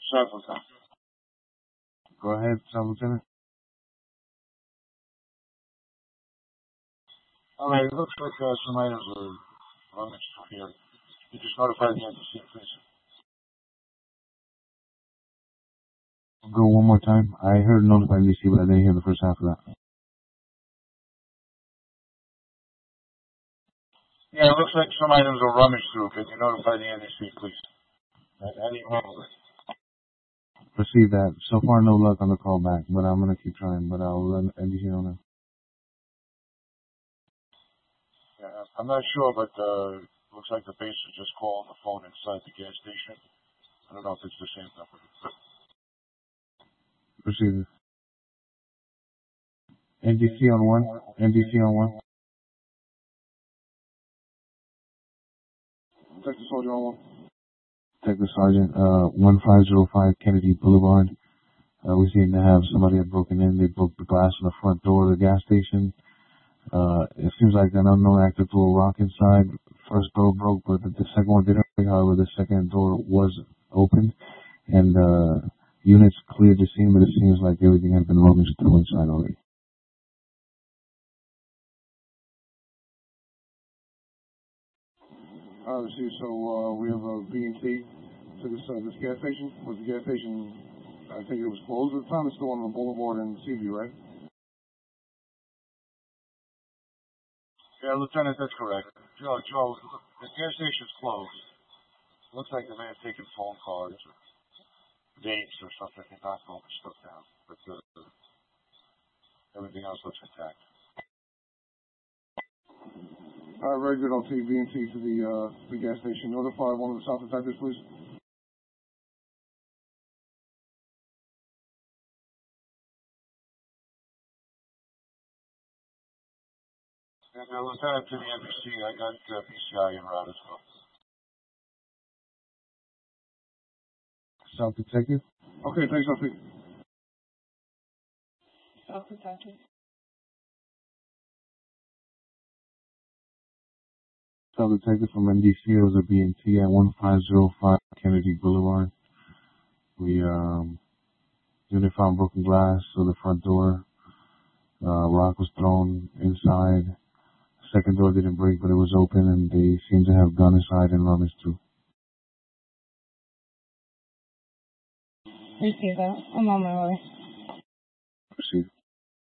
Staff Lieutenant. Go ahead, Staff Lieutenant. Alright, it looks like some items are rummaged here. You just notify the NBC, please. Go one more time. I heard notify NBC, but I didn't hear the first half of that. Yeah, it looks like some items are rummaged through. Could you notify the NBC, please? How do you handle it? Receive that. So far, no luck on the call back, but I'm gonna keep trying. But I'll let NBC know now. Yeah, I'm not sure, but looks like the base is just calling the phone inside the gas station. I don't know if it's the same number. Receive it. NBC on one. NBC on one. Texas Soldier on one. Texas Sergeant, 1505 Kennedy Boulevard. We seem to have somebody had broken in. They broke the glass on the front door of the gas station. It seems like an unknown actor threw a rock inside. First door broke, but the second one didn't. However, the second door was open, and units cleared the scene, but it seems like everything had been rummaged through inside already. See, so we have a B&T to this gas station. Was the gas station, I think it was closed at the time. It's still on the boulevard in Seaview, right? Yeah, Lieutenant, that's correct. Joe, the gas station's closed. Looks like they may have taken phone cards or dates or something and knocked all the stuff down. But everything else looks intact. All right, very good. I'll take B&T to the gas station. Notify one of the South detectives, please. And Lieutenant, to the NBC, I got PCI en route as well. South Detective? Okay, thanks, Sophie. South Detective. South Detective from NBC. It was a B&T at 1505 Kennedy Boulevard. We unit found broken glass on the front door. Rock was thrown inside. Second door didn't break, but it was open, and they seemed to have gone inside and rummaged too. Receive that. I'm on my way. Proceed.